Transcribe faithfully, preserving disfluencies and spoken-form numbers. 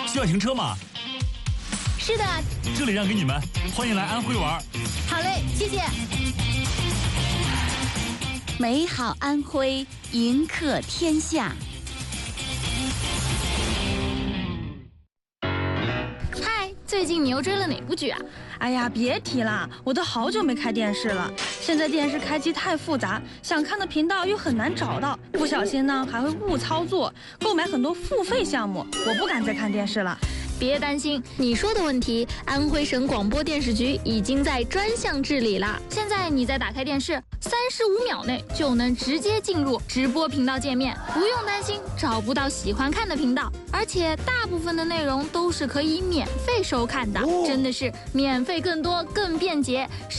需要停车吗？ 是的， 这里让给你们，欢迎来安徽玩。 好嘞，谢谢。 美好安徽，迎客天下。 嗨，最近你又追了哪部剧啊？ 哎呀，别提了，我都好久没开电视了。现在电视开机太复杂，想看的频道又很难找到，不小心呢还会误操作，购买很多付费项目，我不敢再看电视了。 别担心，你说的问题，安徽省广播电视局已经在专项治理了。现在你再打开电视，三十五秒内就能直接进入直播频道界面，不用担心找不到喜欢看的频道，而且大部分的内容都是可以免费收看的，真的是免费更多更便捷。